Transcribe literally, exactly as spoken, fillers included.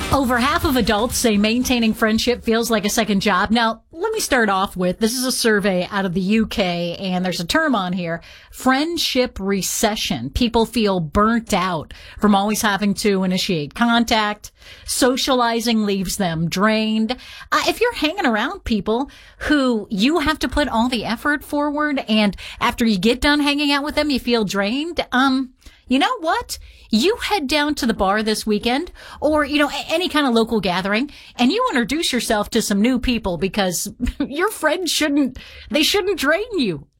Over half of adults say maintaining friendship feels like a second job. Now, let me start off with, this is a survey out of the U K, and there's a term on here, friendship recession. People feel burnt out from always having to initiate contact. Socializing leaves them drained. Uh, if you're hanging around people who you have to put all the effort forward, and after you get done hanging out with them, you feel drained, um, you know what? You head down to the bar this weekend, or, you know, any kind of local gathering, and you introduce yourself to some new people, because your friends shouldn't, they shouldn't drain you.